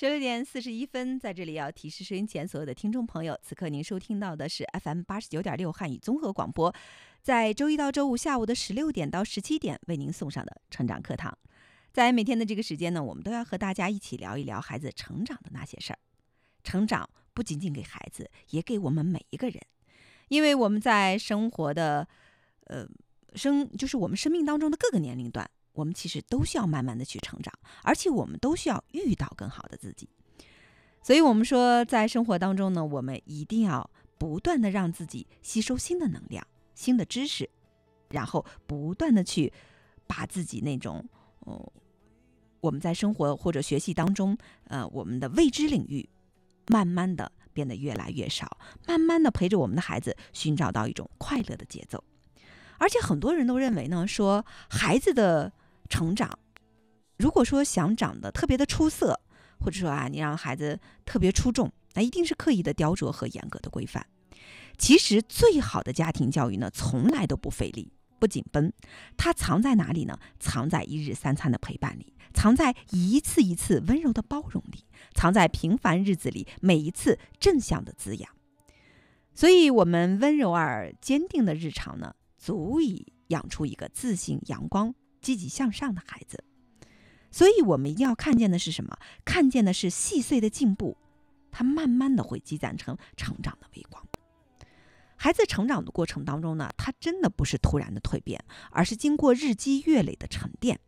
16:41，在这里要提示收音前所有的听众朋友，此刻您收听到的是 FM89.6汉语综合广播，在周一到周五下午的16点到17点为您送上的成长课堂。在每天的这个时间呢，我们都要和大家一起聊一聊孩子成长的那些事儿。成长不仅仅给孩子，也给我们每一个人，因为我们在生活的就是我们生命当中的各个年龄段，我们其实都需要慢慢的去成长，而且我们都需要遇到更好的自己。所以我们说，在生活当中呢，我们一定要不断的让自己吸收新的能量、新的知识，然后不断的去把自己那种我们在生活或者学习当中我们的未知领域慢慢的变得越来越少，慢慢的陪着我们的孩子寻找到一种快乐的节奏。而且很多人都认为呢，说孩子的成长，如果说想长得特别的出色，或者说你让孩子特别出众，那一定是刻意的雕琢和严格的规范。其实最好的家庭教育呢，从来都不费力不紧绷，它藏在哪里呢？藏在一日三餐的陪伴里，藏在一次一次温柔的包容里，藏在平凡日子里每一次正向的滋养。所以我们温柔而坚定的日常呢，足以养出一个自信、阳光、积极向上的孩子。所以我们一定要看见的是什么？看见的是细碎的进步，它慢慢的会积攒成成长的微光。孩子成长的过程当中呢，他真的不是突然的蜕变，而是经过日积月累的沉淀。